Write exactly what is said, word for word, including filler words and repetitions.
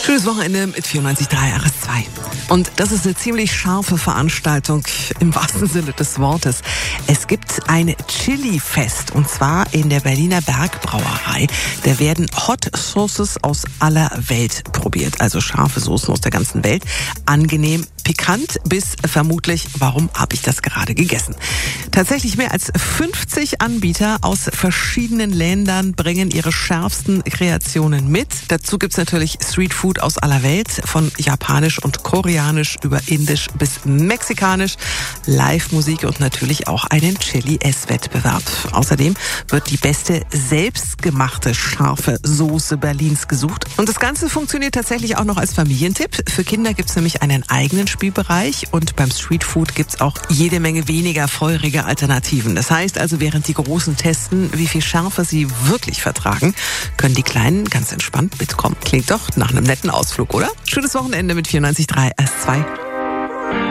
Schönes Wochenende mit vierundneunzig Komma drei R S zwei. Und das ist eine ziemlich scharfe Veranstaltung im wahrsten Sinne des Wortes. Es gibt ein Chili-Fest und zwar in der Berliner Bergbrauerei. Da werden Hot Sauces aus aller Welt probiert, also scharfe Soßen aus der ganzen Welt. Angenehm pikant bis vermutlich, warum habe ich das gerade gegessen? Tatsächlich mehr als fünfzig Anbieter aus verschiedenen Ländern bringen ihre schärfsten Kreationen mit. Dazu gibt's natürlich Streetfood aus aller Welt, von japanisch und koreanisch über indisch bis mexikanisch, Live-Musik und natürlich auch einen Chili-Ess-Wettbewerb. Außerdem wird die beste selbstgemachte scharfe Soße Berlins gesucht. Und das Ganze funktioniert tatsächlich auch noch als Familientipp. Für Kinder gibt's nämlich einen eigenen Spielbereich und beim Streetfood gibt's auch jede Menge weniger feurige Alternativen. Das heißt also, während die Großen testen, wie viel Schärfe sie wirklich vertragen, können die Kleinen ganz entspannt mitkommen. Klingt doch nach einem netten Ausflug, oder? Schönes Wochenende mit vierundneunzig Komma drei R S zwei.